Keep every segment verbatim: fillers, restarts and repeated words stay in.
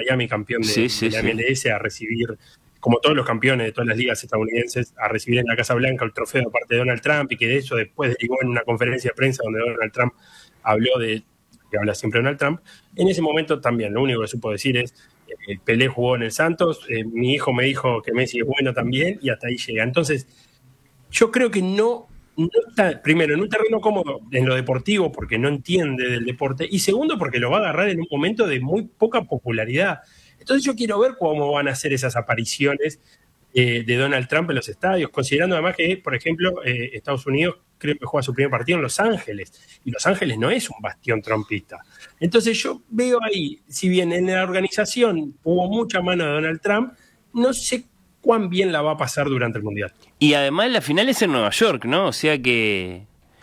Miami, campeón de, sí, sí, de la sí. M L S, a recibir, como todos los campeones de todas las ligas estadounidenses, a recibir en la Casa Blanca el trofeo de parte de Donald Trump, y que de eso después derivó en una conferencia de prensa donde Donald Trump habló de, que habla siempre Donald Trump. En ese momento también, lo único que supo decir es, eh, Pelé jugó en el Santos, eh, mi hijo me dijo que Messi es bueno también, y hasta ahí llega. Entonces, yo creo que no, no está, primero, en un terreno cómodo en lo deportivo porque no entiende del deporte, y segundo, porque lo va a agarrar en un momento de muy poca popularidad. Entonces yo quiero ver cómo van a ser esas apariciones eh, de Donald Trump en los estadios, considerando además que, por ejemplo, eh, Estados Unidos creo que juega su primer partido en Los Ángeles, y Los Ángeles no es un bastión trumpista. Entonces yo veo ahí, si bien en la organización hubo mucha mano de Donald Trump, no sé cuán bien la va a pasar durante el Mundial. Y además la final es en Nueva York, ¿no? O sea que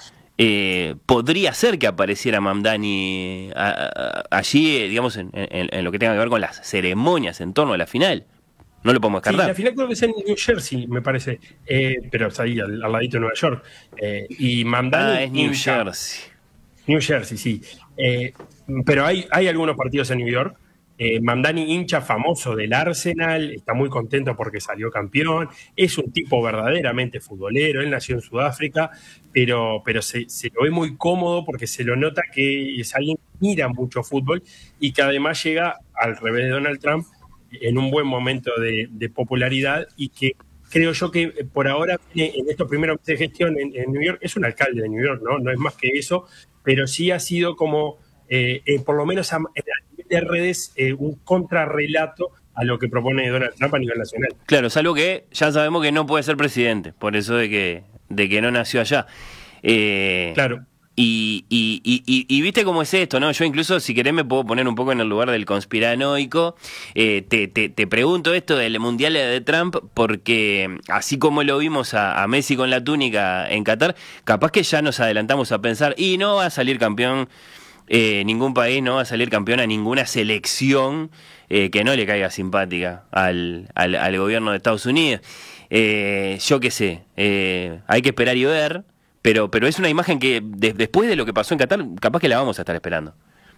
eh, podría ser que apareciera Mamdani a, a, allí, eh, digamos, en, en, en lo que tenga que ver con las ceremonias en torno a la final. No lo podemos descartar. Sí, la final creo que es en New Jersey, me parece, eh, pero es ahí, al, al ladito de Nueva York. Eh, y Mamdani Ah, es New hincha, Jersey. New Jersey, sí. Eh, pero hay, hay algunos partidos en New York. Eh, Mamdani, hincha famoso del Arsenal, está muy contento porque salió campeón. Es un tipo verdaderamente futbolero. Él nació en Sudáfrica, pero, pero se, se lo ve muy cómodo porque se lo nota que es alguien que mira mucho fútbol y que además llega, al revés de Donald Trump, en un buen momento de, de popularidad, y que creo yo que por ahora, en estos primeros meses de gestión en, en New York, es un alcalde de New York, ¿no? No es más que eso, pero sí ha sido como, eh, eh, por lo menos a, a nivel de redes, eh, un contrarrelato a lo que propone Donald Trump a nivel nacional. Claro, salvo que ya sabemos que no puede ser presidente, por eso de que, de que no nació allá. Eh, Claro. Y, y, y, y, y viste cómo es esto, ¿no? Yo incluso, si querés, me puedo poner un poco en el lugar del conspiranoico. Eh, te, te, te pregunto esto del Mundial de Trump, porque así como lo vimos a, a Messi con la túnica en Qatar, capaz que ya nos adelantamos a pensar, y no va a salir campeón eh, ningún país, no va a salir campeón a ninguna selección eh, que no le caiga simpática al, al, al gobierno de Estados Unidos. Eh, yo qué sé, eh, hay que esperar y ver. Pero, pero es una imagen que de, después de lo que pasó en Qatar, capaz que la vamos a estar esperando.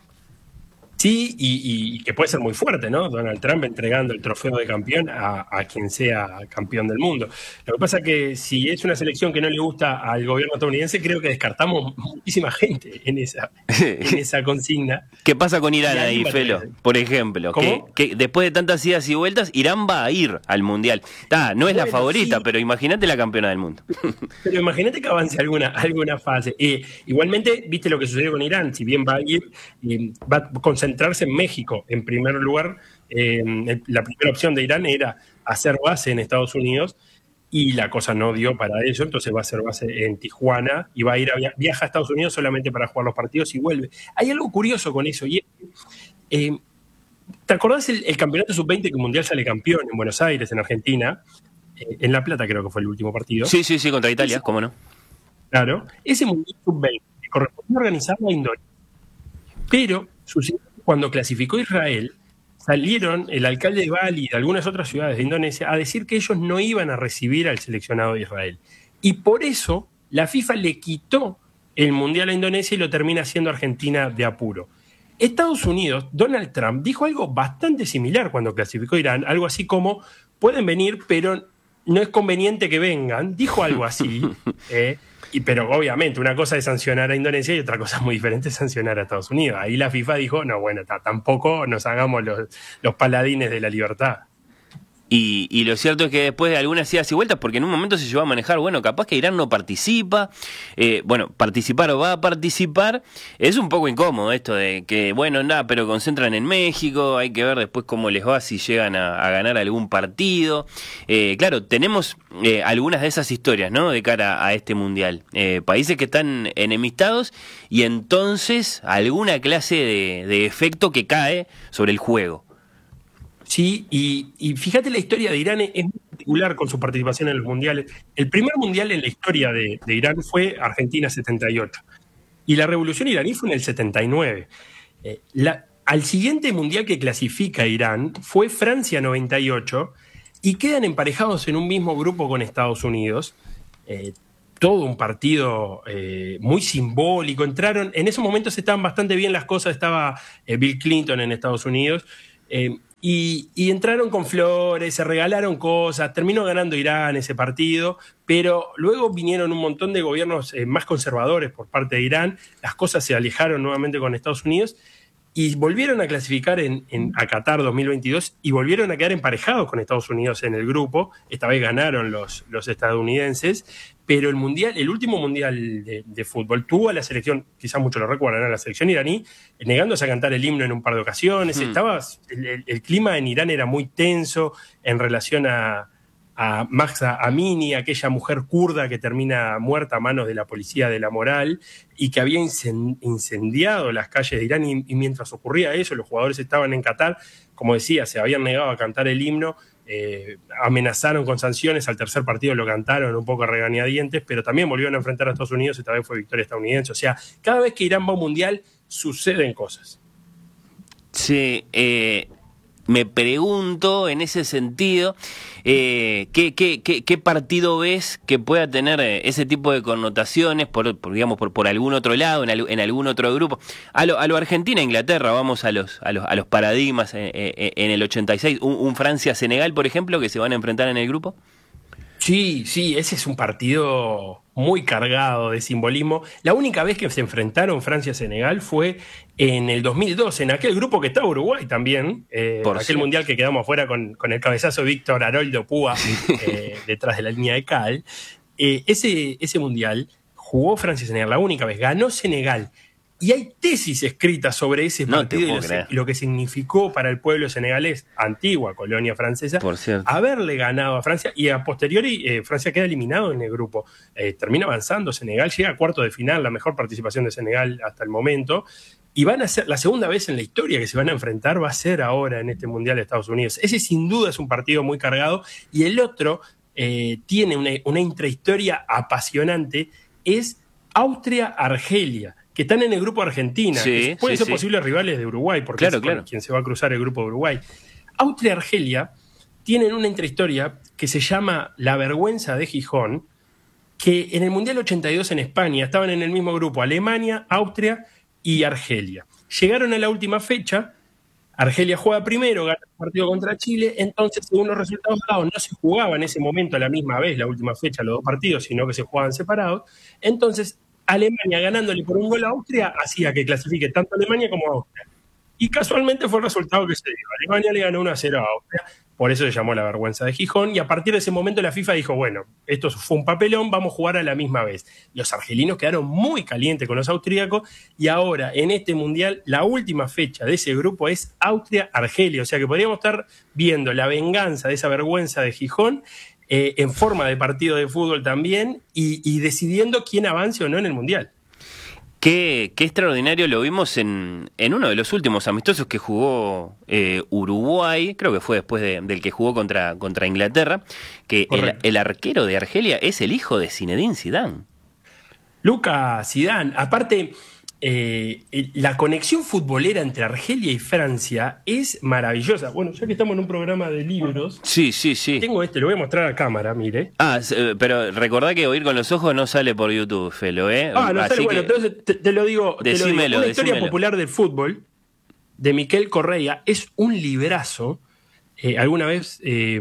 Sí, y, y que puede ser muy fuerte, ¿no? Donald Trump entregando el trofeo de campeón a, a quien sea campeón del mundo. Lo que pasa es que si es una selección que no le gusta al gobierno estadounidense, creo que descartamos muchísima gente en esa, en esa consigna. ¿Qué pasa con Irán ahí, ahí, Felo? Por ejemplo, que, ¿Cómo? que después de tantas idas y vueltas, Irán va a ir al Mundial. Ta, no es Bueno, la favorita, sí, pero imagínate la campeona del mundo. pero imagínate que avance alguna, alguna fase. Eh, igualmente, viste lo que sucedió con Irán, si bien va a ir, eh, va a concentrarse en México. En primer lugar, eh, la primera opción de Irán era hacer base en Estados Unidos, y la cosa no dio para ello, entonces va a hacer base en Tijuana y va a ir a viaja a Estados Unidos solamente para jugar los partidos y vuelve. Hay algo curioso con eso, y es que, eh, ¿te acordás el, el campeonato sub veinte que el Mundial sale campeón en Buenos Aires, en Argentina? Eh, en La Plata creo que fue el último partido. Sí, sí, sí, contra Italia, ese, ¿cómo no? Claro, ese Mundial sub veinte que correspondía organizarlo a Indonesia, pero sucedió cuando clasificó Israel, salieron el alcalde de Bali y de algunas otras ciudades de Indonesia a decir que ellos no iban a recibir al seleccionado de Israel. Y por eso la FIFA le quitó el Mundial a Indonesia y lo termina haciendo Argentina de apuro. Estados Unidos, Donald Trump, dijo algo bastante similar cuando clasificó Irán, algo así como, pueden venir, pero no es conveniente que vengan. Dijo algo así, eh, y, pero obviamente una cosa es sancionar a Indonesia y otra cosa muy diferente es sancionar a Estados Unidos. Ahí la FIFA dijo, no, bueno, tampoco nos hagamos los, los paladines de la libertad. Y, y lo cierto es que después de algunas idas y vueltas, porque en un momento se llevó a manejar, bueno, capaz que Irán no participa, eh, bueno, participar o va a participar, es un poco incómodo esto de que, bueno, nada, pero concentran en México, hay que ver después cómo les va si llegan a, a ganar algún partido. Eh, claro, tenemos eh, algunas de esas historias, ¿no?, de cara a este Mundial. Eh, países que están enemistados y entonces alguna clase de, de efecto que cae sobre el juego. Sí, y, y fíjate, la historia de Irán es muy particular con su participación en los mundiales. El primer mundial en la historia de, de Irán fue Argentina setenta y ocho, y la revolución iraní fue en el setenta y nueve. Eh, la, al siguiente mundial que clasifica Irán fue Francia noventa y ocho, y quedan emparejados en un mismo grupo con Estados Unidos. Eh, todo un partido eh, muy simbólico. Entraron, en esos momentos estaban bastante bien las cosas, estaba eh, Bill Clinton en Estados Unidos. Eh, Y, y entraron con flores, se regalaron cosas, terminó ganando Irán ese partido, pero luego vinieron un montón de gobiernos eh, más conservadores por parte de Irán, las cosas se alejaron nuevamente con Estados Unidos y volvieron a clasificar en, en, a Qatar dos mil veintidós y volvieron a quedar emparejados con Estados Unidos en el grupo. Esta vez ganaron los, los estadounidenses, pero el mundial, el último mundial de, de fútbol tuvo a la selección, quizás muchos lo recuerdan, a la selección iraní, negándose a cantar el himno en un par de ocasiones. Mm. Estaba, el, el, el clima en Irán era muy tenso en relación a, a Mahsa Amini, aquella mujer kurda que termina muerta a manos de la policía de la moral y que había incendiado las calles de Irán, y, y mientras ocurría eso, los jugadores estaban en Qatar, como decía, se habían negado a cantar el himno, eh, amenazaron con sanciones, al tercer partido lo cantaron un poco a regañadientes, pero también volvieron a enfrentar a Estados Unidos, esta vez fue victoria estadounidense. O sea, cada vez que Irán va a un mundial, suceden cosas. Sí, eh... me pregunto en ese sentido, eh, ¿qué, qué, qué, ¿qué partido ves que pueda tener ese tipo de connotaciones por, por digamos por, por algún otro lado, en, al, en algún otro grupo? A lo, a lo Argentina, Inglaterra, vamos a los a los, a los paradigmas en, en, en el ochenta y seis, un, un Francia-Senegal, por ejemplo, que se van a enfrentar en el grupo. Sí, sí, ese es un partido muy cargado de simbolismo. La única vez que se enfrentaron Francia-Senegal fue en el dos mil dos, en aquel grupo que estaba Uruguay también, eh, aquel cierto. mundial que quedamos afuera con, con el cabezazo de Víctor Haroldo Púa eh, detrás de la línea de cal. Eh, ese, ese mundial jugó Francia-Senegal la única vez, ganó Senegal. Y hay tesis escritas sobre ese partido no y lo, lo que significó para el pueblo senegalés, antigua colonia francesa, haberle ganado a Francia, y a posteriori eh, Francia queda eliminado en el grupo. Eh, termina avanzando Senegal, llega a cuarto de final, la mejor participación de Senegal hasta el momento, y van a ser la segunda vez en la historia que se van a enfrentar, va a ser ahora en este Mundial de Estados Unidos. Ese sin duda es un partido muy cargado, y el otro eh, tiene una, una intrahistoria apasionante, es Austria-Argelia, que están en el grupo Argentina, sí, que pueden sí, ser sí. posibles rivales de Uruguay, porque claro, es claro. quien se va a cruzar el grupo de Uruguay. Austria y Argelia tienen una intrahistoria que se llama La Vergüenza de Gijón, que en el Mundial ochenta y dos en España estaban en el mismo grupo Alemania, Austria y Argelia. Llegaron a la última fecha, Argelia juega primero, gana el partido contra Chile, entonces según los resultados dados no se jugaba en ese momento a la misma vez la última fecha los dos partidos, sino que se jugaban separados. Entonces Alemania ganándole por un gol a Austria hacía que clasifique tanto Alemania como Austria. Y casualmente fue el resultado que se dio. Alemania le ganó uno a cero a Austria, por eso se llamó La Vergüenza de Gijón, y a partir de ese momento la FIFA dijo, bueno, esto fue un papelón, vamos a jugar a la misma vez. Los argelinos quedaron muy calientes con los austríacos, y ahora en este Mundial la última fecha de ese grupo es Austria-Argelia, o sea que podríamos estar viendo la venganza de esa Vergüenza de Gijón, Eh, en forma de partido de fútbol también, y, y decidiendo quién avance o no en el Mundial. Qué, qué extraordinario lo vimos en, en uno de los últimos amistosos que jugó eh, Uruguay, creo que fue después de, del que jugó contra, contra Inglaterra, que el, el arquero de Argelia es el hijo de Zinedine Zidane. Lucas Zidane, aparte... Eh, la conexión futbolera entre Argelia y Francia es maravillosa. Bueno, ya que estamos en un programa de libros, sí, sí, sí. Tengo este, lo voy a mostrar a cámara, mire. Ah, pero recordá que Oír con los Ojos no sale por YouTube, Felo, ¿eh? Ah, no sale, bueno, entonces te, te lo digo. Te lo digo. Una decímelo. Historia popular del fútbol de Miquel Correa es un librazo, eh, alguna vez eh,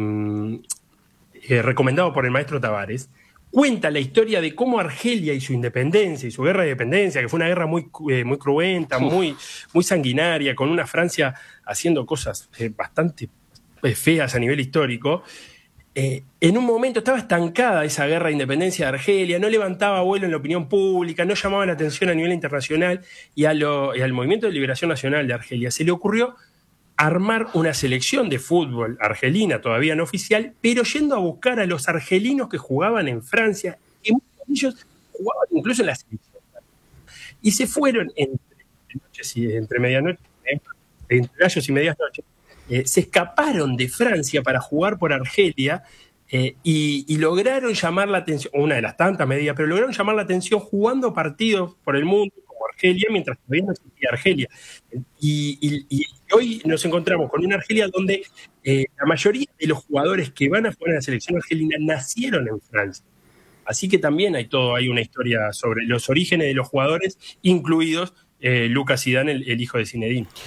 eh, recomendado por el maestro Tavares. Cuenta la historia de cómo Argelia y su independencia y su guerra de independencia, que fue una guerra muy, eh, muy cruenta, muy, muy sanguinaria, con una Francia haciendo cosas eh, bastante feas a nivel histórico. Eh, en un momento estaba estancada esa guerra de independencia de Argelia, no levantaba vuelo en la opinión pública, no llamaba la atención a nivel internacional, y, a lo, y al Movimiento de Liberación Nacional de Argelia se le ocurrió armar una selección de fútbol argelina, todavía no oficial, pero yendo a buscar a los argelinos que jugaban en Francia, y muchos de ellos jugaban incluso en la selección. Y se fueron entre, noches y, entre medianoche, entre gallos y medias noches, eh, se escaparon de Francia para jugar por Argelia, eh, y, y lograron llamar la atención, una de las tantas medidas, pero lograron llamar la atención jugando partidos por el mundo, Argelia, mientras todavía no existía Argelia. Y, y, y hoy nos encontramos con una Argelia donde eh, la mayoría de los jugadores que van a jugar en la selección argelina nacieron en Francia. Así que también hay todo, hay una historia sobre los orígenes de los jugadores, incluidos eh, Lucas Zidane, el, el hijo de Zinedine.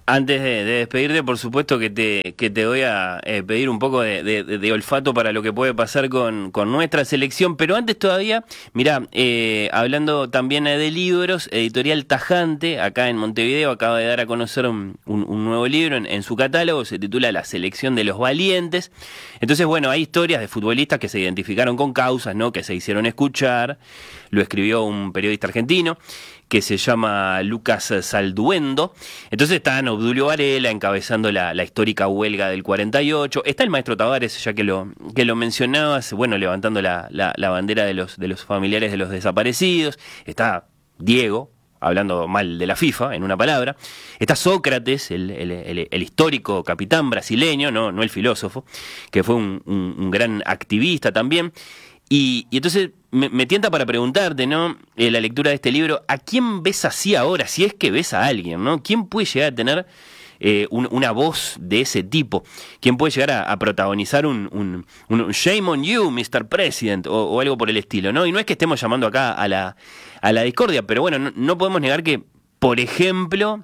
Antes de, de despedirte, por supuesto que te, que te voy a eh, pedir un poco de, de, de olfato para lo que puede pasar con, con nuestra selección, pero antes todavía, mirá, eh, hablando también de libros, Editorial Tajante, acá en Montevideo, acaba de dar a conocer un, un, un nuevo libro en, en su catálogo, se titula La selección de los valientes. Entonces, bueno, hay historias de futbolistas que se identificaron con causas, ¿no?, que se hicieron escuchar. Lo escribió un periodista argentino que se llama Lucas Salduendo. Entonces está Obdulio Varela encabezando la, la histórica huelga del cuarenta y ocho. Está el maestro Tavares, ya que lo, que lo mencionabas, bueno, levantando la, la, la bandera de los, de los familiares de los desaparecidos. Está Diego, hablando mal de la FIFA, en una palabra. Está Sócrates, el, el, el, el histórico capitán brasileño, no, no el filósofo, que fue un, un, un gran activista también. Y, y entonces me, me tienta para preguntarte, ¿no?, eh, la lectura de este libro, ¿a quién ves así ahora? Si es que ves a alguien, ¿no? ¿Quién puede llegar a tener eh, un, una voz de ese tipo? ¿Quién puede llegar a, a protagonizar un, un, un Shame on you, mister President, o, o algo por el estilo, ¿no? Y no es que estemos llamando acá a la, a la discordia, pero bueno, no, no podemos negar que, por ejemplo,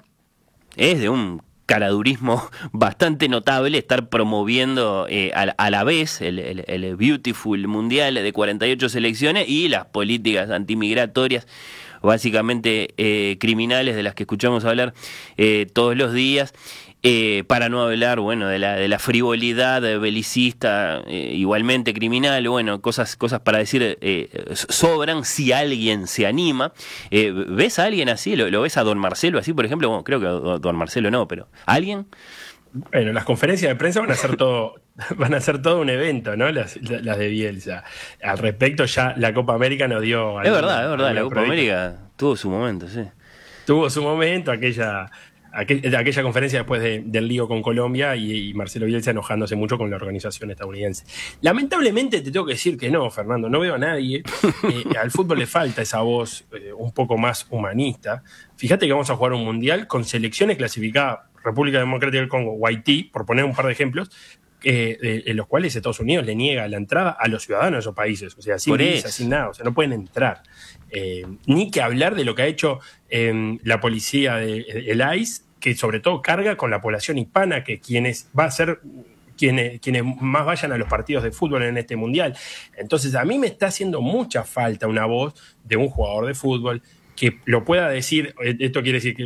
es de un caradurismo bastante notable estar promoviendo eh, a, a la vez el, el, el Beautiful Mundial de cuarenta y ocho selecciones y las políticas antimigratorias básicamente eh, criminales de las que escuchamos hablar eh, todos los días, eh, para no hablar, bueno, de la, de la frivolidad belicista, eh, igualmente criminal. Bueno, cosas, cosas para decir eh, sobran si alguien se anima. Eh, ¿Ves a alguien así? ¿Lo, ¿Lo ves a don Marcelo así, por ejemplo? Bueno, creo que don Marcelo no, pero ¿alguien? Bueno, las conferencias de prensa van a ser todo, van a ser todo un evento, ¿no? Las, las de Bielsa. Al respecto, ya la Copa América nos dio... Es verdad, es verdad, la Copa América tuvo su momento, sí. Tuvo su momento, aquella... Aquella, aquella conferencia después de, del lío con Colombia y, y Marcelo Bielsa enojándose mucho con la organización estadounidense. Lamentablemente te tengo que decir que no, Fernando, no veo a nadie. Eh, al fútbol le falta esa voz eh, un poco más humanista. Fíjate que vamos a jugar un mundial con selecciones clasificadas, República Democrática del Congo o Haití, por poner un par de ejemplos, eh, eh, en los cuales Estados Unidos le niega la entrada a los ciudadanos de esos países, o sea, sin visa, sin nada, o sea, no pueden entrar. Eh, ni que hablar de lo que ha hecho eh, la policía del de, I C E, que sobre todo carga con la población hispana, que quienes va a ser quienes, quienes más vayan a los partidos de fútbol en este mundial. Entonces a mí me está haciendo mucha falta una voz de un jugador de fútbol que lo pueda decir. Esto quiere decir que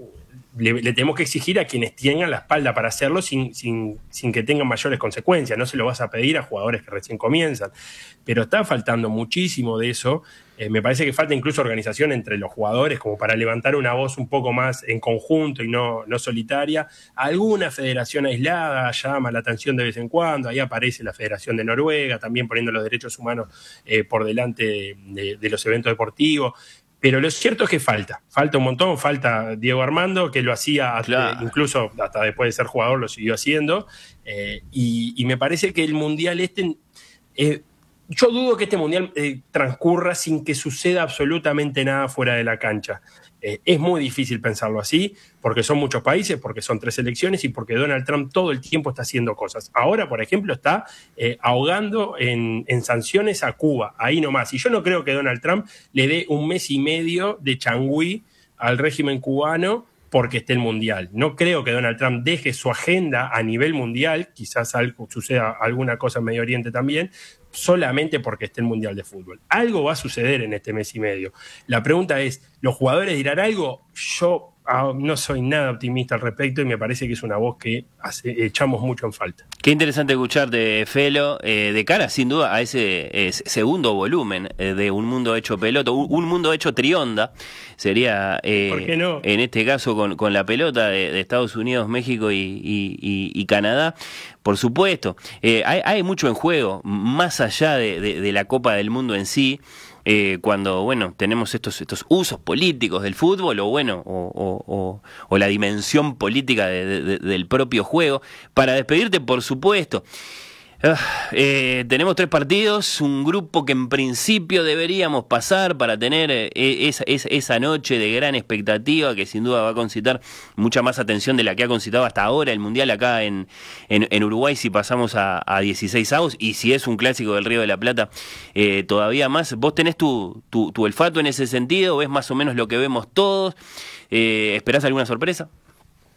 Le, le tenemos que exigir a quienes tengan la espalda para hacerlo sin, sin, sin que tengan mayores consecuencias. No se lo vas a pedir a jugadores que recién comienzan. Pero está faltando muchísimo de eso. Eh, me parece que falta incluso organización entre los jugadores como para levantar una voz un poco más en conjunto y no, no solitaria. Alguna federación aislada llama la atención de vez en cuando. Ahí aparece la Federación de Noruega, también poniendo los derechos humanos eh, por delante de, de, de los eventos deportivos. Pero lo cierto es que falta, falta un montón, falta Diego Armando, que lo hacía hasta, claro. incluso hasta después de ser jugador lo siguió haciendo, eh, y, y me parece que el Mundial este, eh, yo dudo que este Mundial eh, transcurra sin que suceda absolutamente nada fuera de la cancha. Eh, es muy difícil pensarlo así, porque son muchos países, porque son tres elecciones y porque Donald Trump todo el tiempo está haciendo cosas. Ahora, por ejemplo, está eh, ahogando en, en sanciones a Cuba, ahí nomás. Y yo no creo que Donald Trump le dé un mes y medio de changüí al régimen cubano porque esté el Mundial. No creo que Donald Trump deje su agenda a nivel mundial, quizás algo, suceda alguna cosa en Medio Oriente también, solamente porque esté el Mundial de Fútbol. Algo va a suceder en este mes y medio. La pregunta es, ¿los jugadores dirán algo? Yo ah, no soy nada optimista al respecto y me parece que es una voz que hace, echamos mucho en falta. Qué interesante escucharte, Felo, eh, de cara sin duda a ese eh, segundo volumen eh, de Un Mundo Hecho Pelota, un, un Mundo Hecho Trionda, sería eh, ¿por qué no? En este caso con, con la pelota de, de Estados Unidos, México y, y, y, y Canadá. Por supuesto, eh, hay, hay mucho en juego, más allá de, de, de la Copa del Mundo en sí, eh, cuando bueno tenemos estos estos usos políticos del fútbol, o bueno, o, o, o, o la dimensión política de, de, del propio juego. Para despedirte, por supuesto, Uh, eh, tenemos tres partidos, un grupo que en principio deberíamos pasar para tener eh, esa, esa, esa noche de gran expectativa que sin duda va a concitar mucha más atención de la que ha concitado hasta ahora el Mundial acá en, en, en Uruguay, si pasamos a, a dieciséis avos, y si es un clásico del Río de la Plata, eh, todavía más. ¿Vos tenés tu, tu, tu olfato en ese sentido? ¿Ves más o menos lo que vemos todos? Eh, ¿Esperás alguna sorpresa?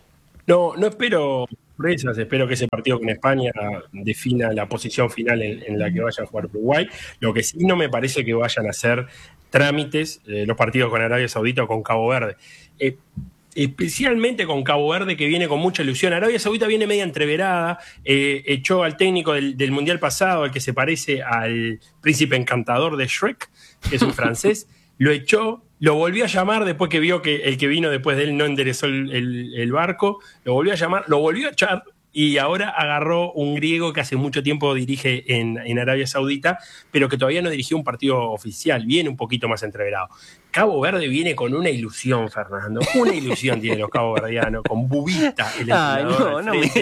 No, no espero sorpresas, espero que ese partido con España defina la posición final en, en la que vaya a jugar Uruguay. Lo que sí no me parece que vayan a hacer trámites eh, los partidos con Arabia Saudita o con Cabo Verde. Eh, especialmente con Cabo Verde, que viene con mucha ilusión. Arabia Saudita viene media entreverada, eh, echó al técnico del, del Mundial pasado, el que se parece al príncipe encantador de Shrek, que es un francés, lo echó, lo volvió a llamar después que vio que el que vino después de él no enderezó el, el, el barco, lo volvió a llamar, lo volvió a echar, y ahora agarró un griego que hace mucho tiempo dirige en, en Arabia Saudita, pero que todavía no dirigió un partido oficial, viene un poquito más entreverado. Cabo Verde viene con una ilusión, Fernando, una ilusión tiene los caboverdianos, con Bubita, el entrenador. Ay, no, no me,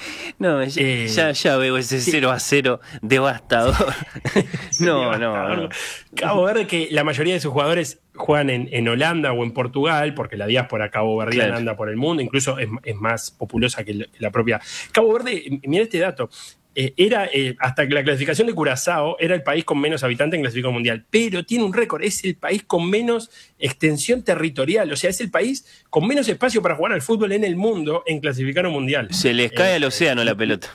no, ya, eh, ya, ya veo ese sí. cero a cero devastador. Sí, no, devastador. no, no. Cabo Verde, que la mayoría de sus jugadores juegan en, en Holanda o en Portugal, porque la diáspora caboverdiana claro. anda por el mundo, incluso es, es más populosa que la, que la propia. Cabo Verde, mira este dato, eh, era eh, hasta la clasificación de Curazao, era el país con menos habitantes en clasificación mundial, pero tiene un récord, es el país con menos extensión territorial, o sea, es el país con menos espacio para jugar al fútbol en el mundo en clasificación mundial. Se les cae eh, al océano eh, la pelota.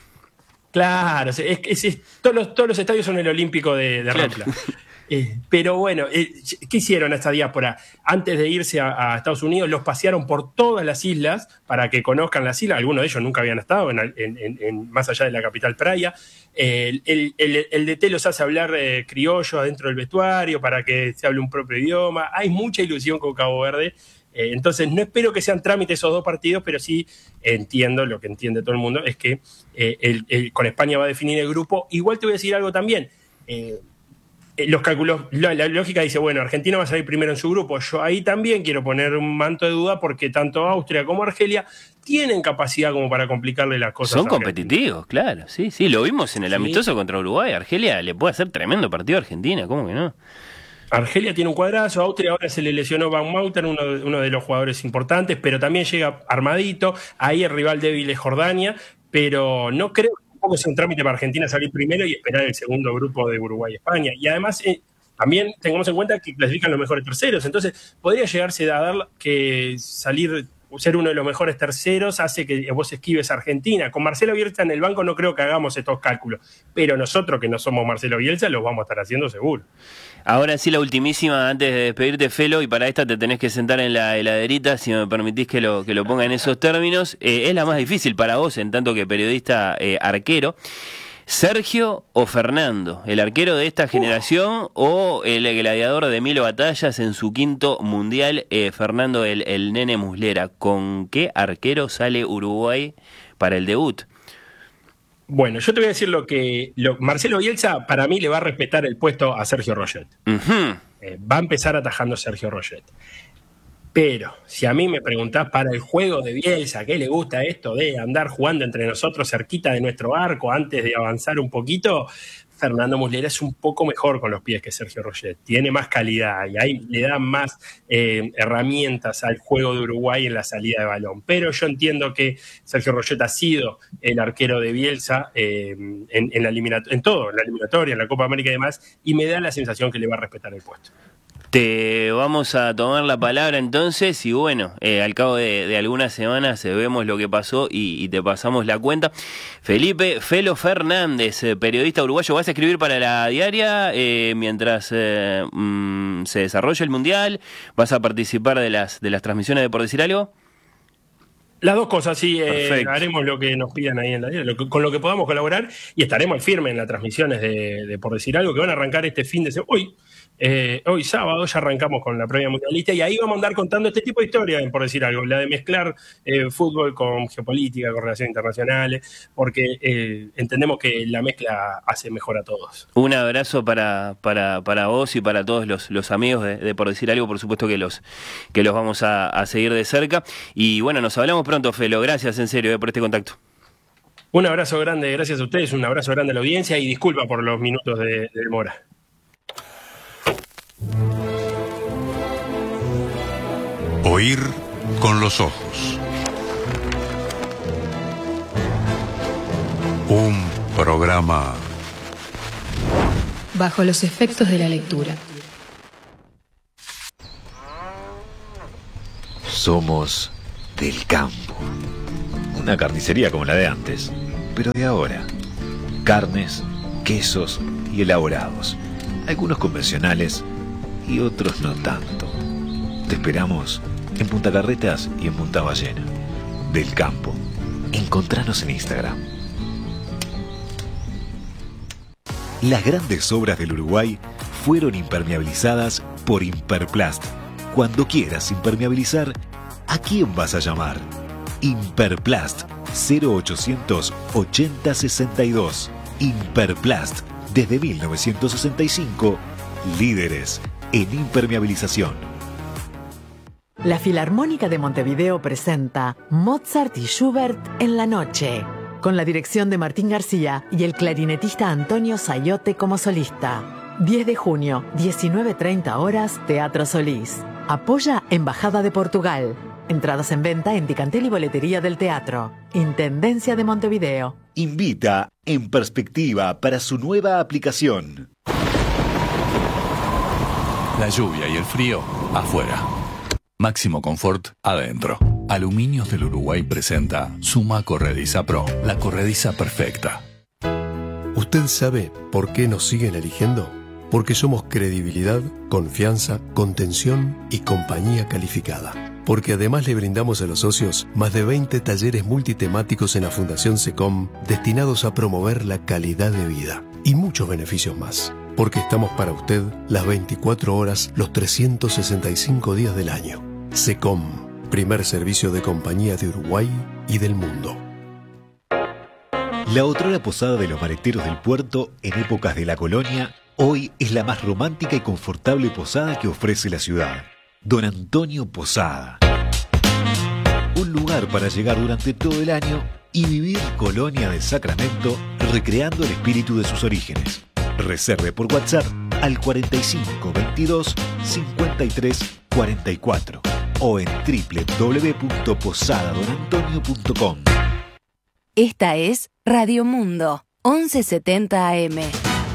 Claro, es, es, es, todos, los, todos los estadios son el Olímpico de, de claro. Rampla. Eh, pero bueno, eh, ¿qué hicieron a esta diáspora? Antes de irse a, a Estados Unidos, los pasearon por todas las islas para que conozcan las islas. Algunos de ellos nunca habían estado en, en, en, en, más allá de la capital Praia. Eh, el, el, el D T los hace hablar eh, criollo adentro del vestuario para que se hable un propio idioma. Hay mucha ilusión con Cabo Verde. Eh, entonces, no espero que sean trámites esos dos partidos, pero sí entiendo, lo que entiende todo el mundo, es que eh, el, el, con España va a definir el grupo. Igual te voy a decir algo también. Eh, Los cálculos, la, la lógica dice, bueno, Argentina va a salir primero en su grupo. Yo ahí también quiero poner un manto de duda porque tanto Austria como Argelia tienen capacidad como para complicarle las cosas. Son competitivos, claro, sí, sí, lo vimos en el sí. amistoso contra Uruguay. Argelia le puede hacer tremendo partido a Argentina, ¿cómo que no? Argelia tiene un cuadrazo, Austria ahora se le lesionó Van Mauten, uno, uno de los jugadores importantes, pero también llega armadito. Ahí el rival débil es Jordania, pero no creo que sea un trámite para Argentina salir primero y esperar el segundo grupo de Uruguay y España. Y además, eh, también tengamos en cuenta que clasifican los mejores terceros. Entonces, podría llegarse a dar que salir, ser uno de los mejores terceros hace que vos esquives a Argentina. Con Marcelo Bielsa en el banco no creo que hagamos estos cálculos. Pero nosotros, que no somos Marcelo Bielsa, los vamos a estar haciendo seguro. Ahora sí, la ultimísima, antes de despedirte, Felo, y para esta te tenés que sentar en la heladerita, si me permitís que lo, que lo ponga en esos términos. Eh, es la más difícil para vos, en tanto que periodista eh, arquero. ¿Sergio o Fernando? ¿El arquero de esta generación uh. o el gladiador de mil batallas en su quinto mundial, eh, Fernando el, el Nene Muslera? ¿Con qué arquero sale Uruguay para el debut? Bueno, yo te voy a decir lo que... Lo, Marcelo Bielsa, para mí, le va a respetar el puesto a Sergio Roget. Uh-huh. Eh, va a empezar atajando a Sergio Roget. Pero, si a mí me preguntás para el juego de Bielsa, ¿qué le gusta esto de andar jugando entre nosotros cerquita de nuestro arco antes de avanzar un poquito? Fernando Muslera es un poco mejor con los pies que Sergio Roget. Tiene más calidad y ahí le da más eh, herramientas al juego de Uruguay en la salida de balón. Pero yo entiendo que Sergio Roget ha sido el arquero de Bielsa eh, en, en, la eliminat- en todo, en la eliminatoria, en la Copa América y demás, y me da la sensación que le va a respetar el puesto. Te vamos a tomar la palabra entonces y bueno, eh, al cabo de, de algunas semanas eh, vemos lo que pasó y, y te pasamos la cuenta. Felipe Felo Fernández, eh, periodista uruguayo, ¿vas a escribir para la diaria eh, mientras eh, mm, se desarrolla el Mundial? ¿Vas a participar de las, de las transmisiones de Por Decir Algo? Las dos cosas, sí, eh, haremos lo que nos pidan ahí en la diaria, lo que, con lo que podamos colaborar y estaremos al firme en las transmisiones de, de Por Decir Algo que van a arrancar este fin de semana. Hoy. Eh, hoy sábado ya arrancamos con la previa mundialista y ahí vamos a andar contando este tipo de historias, por decir algo, la de mezclar eh, fútbol con geopolítica, con relaciones internacionales, porque eh, entendemos que la mezcla hace mejor a todos. Un abrazo para, para, para vos y para todos los, los amigos de, de Por Decir Algo, por supuesto que los, que los vamos a, a seguir de cerca. Y bueno, nos hablamos pronto, Felo, gracias en serio eh, por este contacto. Un abrazo grande, gracias a ustedes, un abrazo grande a la audiencia y disculpa por los minutos de, de demora. Oír con los ojos. Un programa bajo los efectos de la lectura. Somos del campo. Una carnicería como la de antes, pero de ahora. Carnes, quesos y elaborados. Algunos convencionales y otros no tanto. Te esperamos en Punta Carretas y en Punta Ballena. Del Campo. Encontranos en Instagram. Las grandes obras del Uruguay fueron impermeabilizadas por Imperplast. Cuando quieras impermeabilizar, ¿a quién vas a llamar? Imperplast cero ochocientos ochenta sesenta y dos. Imperplast, desde mil novecientos sesenta y cinco, líderes en impermeabilización. La Filarmónica de Montevideo presenta Mozart y Schubert en la noche, con la dirección de Martín García y el clarinetista Antonio Sayote como solista. diez de junio, diecinueve treinta horas, Teatro Solís. Apoya Embajada de Portugal. Entradas en venta en Ticantel y Boletería del Teatro. Intendencia de Montevideo. Invita En Perspectiva para su nueva aplicación. La lluvia y el frío afuera. Máximo confort adentro. Aluminios del Uruguay presenta Suma Corrediza Pro, la corrediza perfecta. ¿Usted sabe por qué nos siguen eligiendo? Porque somos credibilidad, confianza, contención y compañía calificada. Porque además le brindamos a los socios más de veinte talleres multitemáticos en la Fundación SECOM destinados a promover la calidad de vida y muchos beneficios más. Porque estamos para usted las veinticuatro horas, los trescientos sesenta y cinco días del año. SECOM, primer servicio de compañía de Uruguay y del mundo. La otrora posada de los maleteros del puerto en épocas de la colonia, hoy es la más romántica y confortable posada que ofrece la ciudad. Don Antonio Posada. Un lugar para llegar durante todo el año y vivir Colonia de Sacramento, recreando el espíritu de sus orígenes. Reserve por WhatsApp al cuarenta y cinco veintidós cincuenta y tres cuarenta y cuatro o en doble u doble u doble u punto posada don antonio punto com. Esta es Radio Mundo, once setenta A M.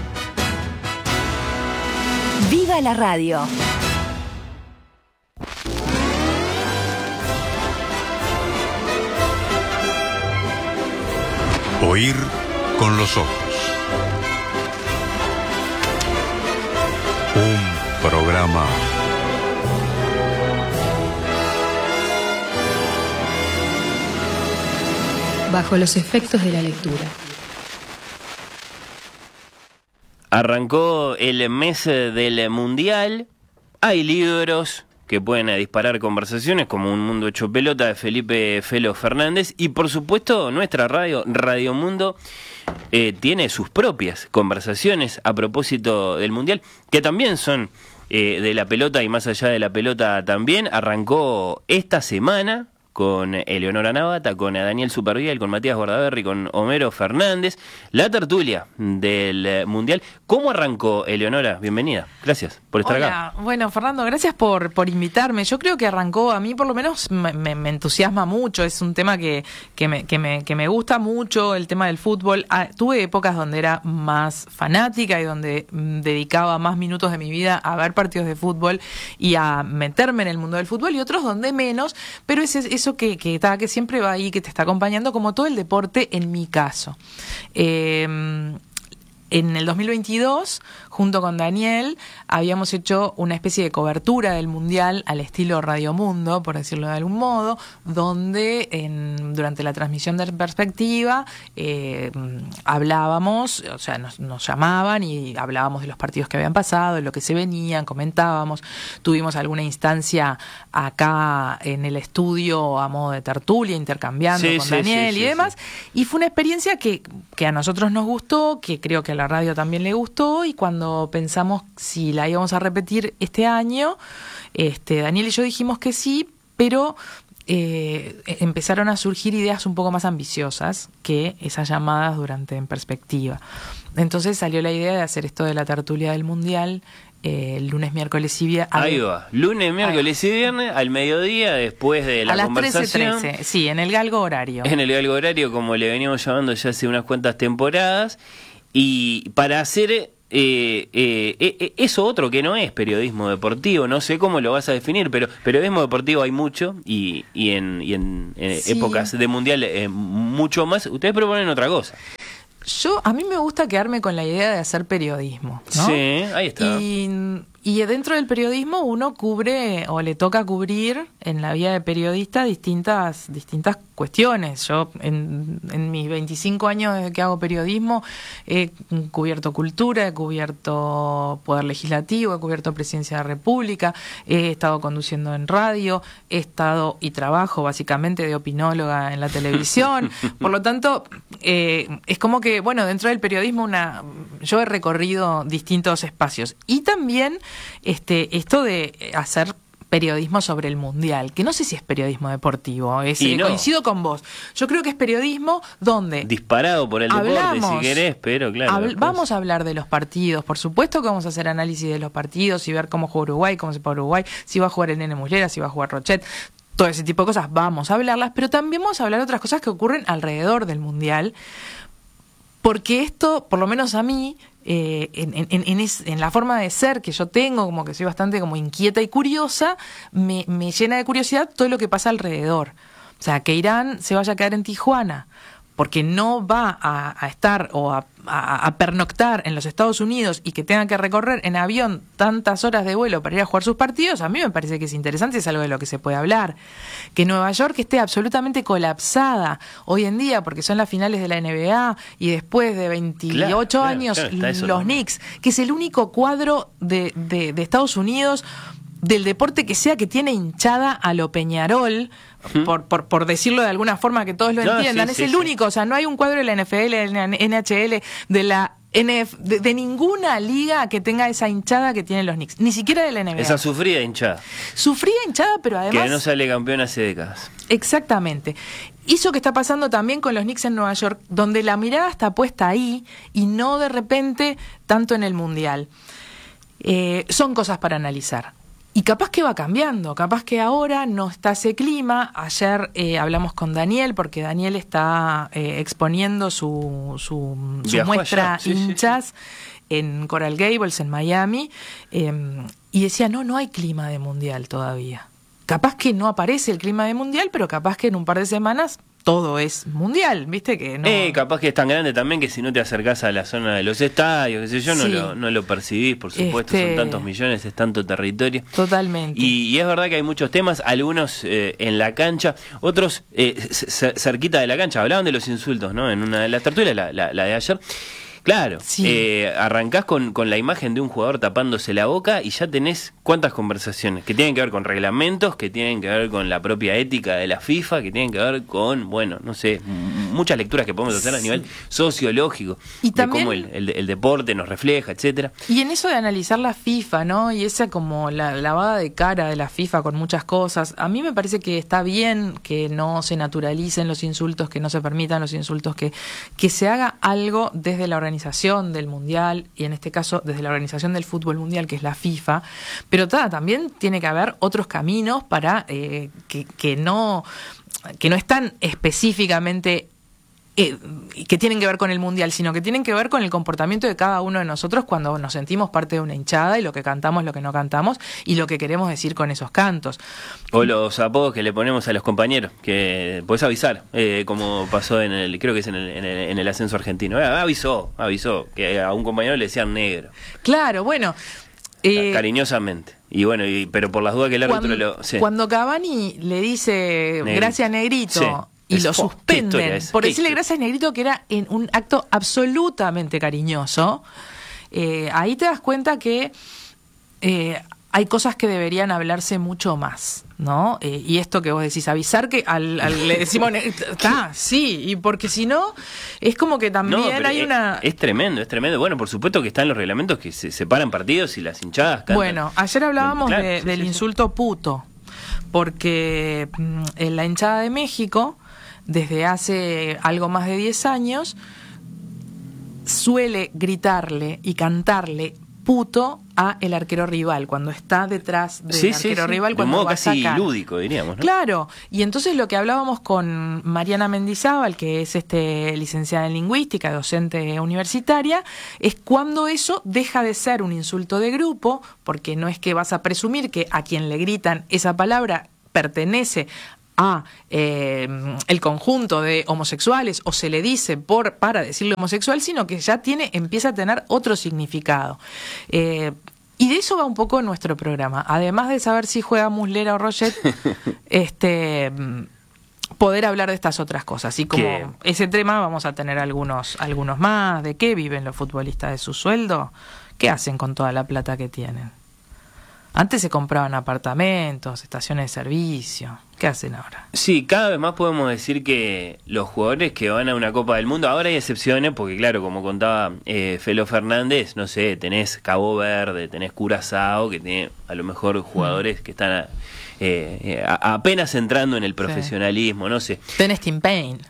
¡Viva la radio! Oír con los ojos. Un programa bajo los efectos de la lectura. Arrancó el mes del Mundial. Hay libros que pueden disparar conversaciones, como Un Mundo Hecho Pelota de Felipe Felo Fernández, y por supuesto nuestra radio, Radio Mundo, eh, tiene sus propias conversaciones a propósito del Mundial, que también son eh, de la pelota y más allá de la pelota también. Arrancó esta semana con Eleonora Navata, con Daniel Superviel, con Matías Bordaberry, con Homero Fernández, la tertulia del Mundial. ¿Cómo arrancó, Eleonora? Bienvenida, gracias por estar Hola. acá. Bueno, Fernando, gracias por, por invitarme. Yo creo que arrancó, a mí por lo menos me, me, me entusiasma mucho, es un tema que, que, me, que, me, que me gusta mucho, el tema del fútbol. Ah, tuve épocas donde era más fanática y donde mm, dedicaba más minutos de mi vida a ver partidos de fútbol y a meterme en el mundo del fútbol, y otros donde menos, pero es eso que, que, está, que siempre va ahí, que te está acompañando, como todo el deporte en mi caso. Eh, en el dos mil veintidós, junto con Daniel, habíamos hecho una especie de cobertura del Mundial al estilo Radio Mundo, por decirlo de algún modo, donde en, durante la transmisión de Perspectiva eh, hablábamos, o sea, nos, nos llamaban y hablábamos de los partidos que habían pasado, de lo que se venían, comentábamos. Tuvimos alguna instancia acá en el estudio a modo de tertulia, intercambiando sí, con sí, Daniel sí, y sí, demás, sí. Y fue una experiencia que, que a nosotros nos gustó, que creo que a la radio también le gustó, y cuando pensamos si la íbamos a repetir este año, este, Daniel y yo dijimos que sí, pero eh, empezaron a surgir ideas un poco más ambiciosas que esas llamadas durante En Perspectiva. Entonces salió la idea de hacer esto de la tertulia del Mundial, eh, lunes, miércoles y viernes. Ahí va, lunes, miércoles y viernes, al mediodía, después de la a las conversación. trece trece, sí, en el galgo horario. En el galgo horario, como le veníamos llamando ya hace unas cuantas temporadas. Y para hacer eh, eh, eh, eso otro que no es periodismo deportivo, no sé cómo lo vas a definir, pero periodismo deportivo hay mucho y, y en, y en eh, sí. épocas de mundial eh, mucho más. Ustedes proponen otra cosa. Yo, a mí me gusta quedarme con la idea de hacer periodismo, ¿no? Sí, ahí está. Y, y dentro del periodismo uno cubre, o le toca cubrir en la vida de periodista distintas distintas cuestiones. Yo, en, en mis veinticinco años desde que hago periodismo, he cubierto cultura, he cubierto poder legislativo, he cubierto presidencia de la República, he estado conduciendo en radio, he estado y trabajo básicamente de opinóloga en la televisión. Por lo tanto, eh, es como que, bueno, dentro del periodismo una yo he recorrido distintos espacios. Y también este esto de hacer periodismo sobre el mundial, que no sé si es periodismo deportivo, es, no. coincido con vos. Yo creo que es periodismo donde disparado por el hablamos, deporte, si querés, pero claro. Habl- vamos a hablar de los partidos, por supuesto que vamos a hacer análisis de los partidos y ver cómo juega Uruguay, cómo se juega Uruguay, si va a jugar el Nene Muslera, si va a jugar Rochet, todo ese tipo de cosas, vamos a hablarlas, pero también vamos a hablar de otras cosas que ocurren alrededor del mundial, porque esto, por lo menos a mí, eh, en, en, en, es, en la forma de ser que yo tengo, como que soy bastante como inquieta y curiosa, me, me llena de curiosidad todo lo que pasa alrededor. O sea, que Irán se vaya a quedar en Tijuana porque no va a, a estar o a, a, a pernoctar en los Estados Unidos y que tenga que recorrer en avión tantas horas de vuelo para ir a jugar sus partidos, a mí me parece que es interesante, es algo de lo que se puede hablar. Que Nueva York esté absolutamente colapsada hoy en día porque son las finales de la N B A y después de veintiocho claro, años claro, claro, los ¿no? Knicks, que es el único cuadro de, de, de Estados Unidos del deporte que sea que tiene hinchada a lo Peñarol, ¿Mm? por, por por decirlo de alguna forma que todos lo no, entiendan, sí, es sí, el sí. único, o sea, no hay un cuadro de la N F L, de la N H L, de la N F, de, de ninguna liga que tenga esa hinchada que tienen los Knicks, ni siquiera de la N B A. Esa sufrida hinchada. Sufrida hinchada, pero además... Que no sale campeón hace décadas. Exactamente. Eso que está pasando también con los Knicks en Nueva York, donde la mirada está puesta ahí y no de repente tanto en el Mundial. Eh, son cosas para analizar. Y capaz que va cambiando, capaz que ahora no está ese clima. Ayer eh, hablamos con Daniel, porque Daniel está eh, exponiendo su, su, su muestra sí, hinchas sí, sí. en Coral Gables, en Miami, eh, y decía, no, no hay clima de mundial todavía. Capaz que no aparece el clima de mundial, pero capaz que en un par de semanas todo es mundial, ¿viste? Que no... Eh, capaz que es tan grande también que si no te acercás a la zona de los estadios, qué sé yo, sí. no, lo, no lo percibís, por supuesto, este... son tantos millones, es tanto territorio. Totalmente. Y, y es verdad que hay muchos temas, algunos eh, en la cancha, otros eh, cerquita de la cancha. Hablaban de los insultos, ¿no? En una de las tertulias, la, la, la de ayer. Claro, sí. eh, arrancás con, con la imagen de un jugador tapándose la boca y ya tenés cuántas conversaciones que tienen que ver con reglamentos, que tienen que ver con la propia ética de la FIFA, que tienen que ver con, bueno, no sé, m- muchas lecturas que podemos hacer sí. a nivel sociológico, y de también, cómo el, el, el deporte nos refleja, etcétera. Y en eso de analizar la FIFA, ¿no? Y esa como la lavada de cara de la FIFA con muchas cosas, a mí me parece que está bien que no se naturalicen los insultos, que no se permitan los insultos, que, que se haga algo desde la organización del Mundial, y en este caso desde la organización del fútbol mundial, que es la FIFA, pero ta, también tiene que haber otros caminos para eh, que, que no que no están específicamente eh, que tienen que ver con el Mundial, sino que tienen que ver con el comportamiento de cada uno de nosotros cuando nos sentimos parte de una hinchada y lo que cantamos, lo que no cantamos y lo que queremos decir con esos cantos. O los apodos que le ponemos a los compañeros, que podés avisar, eh, como pasó en el, creo que es en el, en el, en el ascenso argentino. Eh, avisó, avisó, que a un compañero le decían negro. Claro, bueno. Eh, cariñosamente. Y bueno, y, pero por las dudas que el árbitro cuando, lo... Sí. Cuando Cavani le dice Negrito. Gracias Negrito... Sí. Y es, lo suspenden por decirle gracias Negrito, que era en un acto absolutamente cariñoso. Eh, ahí te das cuenta que eh, hay cosas que deberían hablarse mucho más, ¿no? Eh, y esto que vos decís, avisar que al, al le decimos, está, sí, y porque si no, es como que también no, hay es, una... Es tremendo, es tremendo. Bueno, por supuesto que están los reglamentos que se separan partidos y las hinchadas cantan. Bueno, ayer hablábamos claro, de, sí, del sí, insulto sí. puto, porque mm, en la hinchada de México, desde hace algo más de diez años, suele gritarle y cantarle disputo a el arquero rival, cuando está detrás del sí, arquero sí, sí. rival, De cuando modo va a casi sacar. lúdico, diríamos, ¿no? Claro, y entonces lo que hablábamos con Mariana Mendizábal, que es este licenciada en lingüística, docente universitaria, es cuando eso deja de ser un insulto de grupo, porque no es que vas a presumir que a quien le gritan esa palabra pertenece a eh, el conjunto de homosexuales o se le dice por para decirle homosexual, sino que ya tiene empieza a tener otro significado. Eh, y de eso va un poco nuestro programa. Además de saber si juega Muslera o Roget, este poder hablar de estas otras cosas. Y como ¿Qué? ese tema vamos a tener algunos algunos más. ¿De qué viven los futbolistas de su sueldo? ¿Qué hacen con toda la plata que tienen? Antes se compraban apartamentos, estaciones de servicio. ¿Qué hacen ahora? Sí, cada vez más podemos decir que los jugadores que van a una Copa del Mundo, ahora hay excepciones, porque claro, como contaba eh, Felo Fernández, no sé, tenés Cabo Verde, tenés Curazao, que tiene a lo mejor jugadores mm. que están a, eh, a, apenas entrando en el profesionalismo, sí. no sé. Tenés Tim Payne.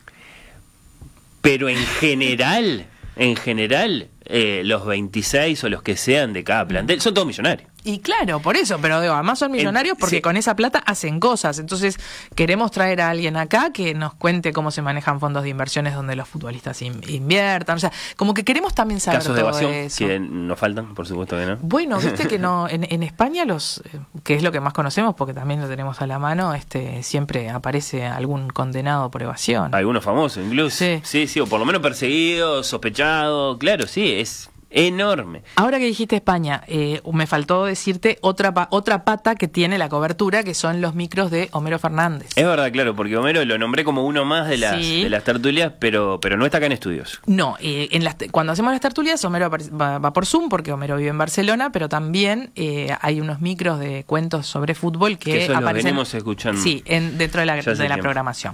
Pero en general, en general, eh, los veintiséis o los que sean de cada plantel son todos millonarios. Y claro, por eso, pero digo, además son millonarios porque sí. con esa plata hacen cosas. Entonces, queremos traer a alguien acá que nos cuente cómo se manejan fondos de inversiones donde los futbolistas in- inviertan. O sea, como que queremos también saber casos todo de evasión eso. Que nos faltan, por supuesto que no. Bueno, viste que no en, en España, los que es lo que más conocemos porque también lo tenemos a la mano, este siempre aparece algún condenado por evasión. Algunos famosos, incluso. Sí. sí, sí, o por lo menos perseguido, sospechado. Claro, sí, es enorme. Ahora que dijiste España, eh, me faltó decirte otra pa- otra pata que tiene la cobertura, que son los micros de Homero Fernández. Es verdad, claro, porque Homero lo nombré como uno más de las, sí. de las tertulias, pero, pero no está acá en estudios. No, eh, en las, cuando hacemos las tertulias, Homero va, va por Zoom, porque Homero vive en Barcelona, pero también eh, hay unos micros de cuentos sobre fútbol que, que eso aparecen. Los venimos escuchando. Sí, en, dentro de la, de la programación.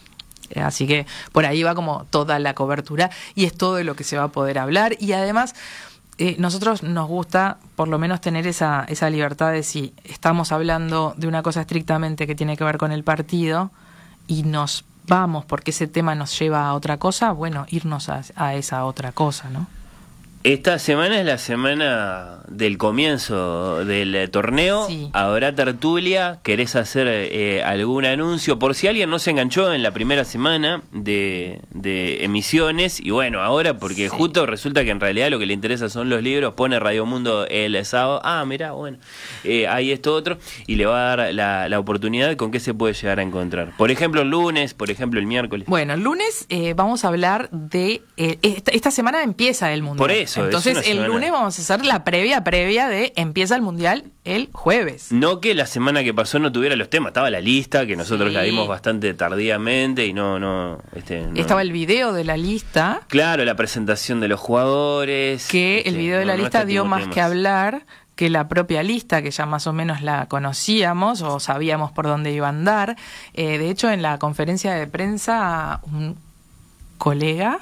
Así que por ahí va como toda la cobertura y es todo de lo que se va a poder hablar. Y además, eh, nosotros nos gusta por lo menos tener esa, esa libertad de si estamos hablando de una cosa estrictamente que tiene que ver con el partido y nos vamos porque ese tema nos lleva a otra cosa, bueno, irnos a, a esa otra cosa, ¿no? Esta semana es la semana del comienzo del eh, torneo. Sí. Habrá tertulia. ¿Querés hacer eh, algún anuncio? Por si alguien no se enganchó en la primera semana de, de emisiones. Y bueno, ahora, porque sí. justo resulta que en realidad lo que le interesa son los libros. Pone Radio Mundo el sábado. Ah, mirá, bueno. Eh, hay esto otro. Y le va a dar la, la oportunidad con qué se puede llegar a encontrar. Por ejemplo, el lunes, por ejemplo, el miércoles. Bueno, el lunes eh, vamos a hablar de... Eh, esta, esta semana empieza el Mundial. Por eso. Entonces el lunes vamos a hacer la previa previa de empieza el Mundial el jueves. No que la semana que pasó no tuviera los temas, estaba la lista que nosotros sí. la dimos bastante tardíamente y no no, este, no estaba el video de la lista. Claro, la presentación de los jugadores. Que este, el video de la no, lista no dio más temas. que hablar que la propia lista, que ya más o menos la conocíamos o sabíamos por dónde iba a andar. Eh, de hecho, en la conferencia de prensa, un colega...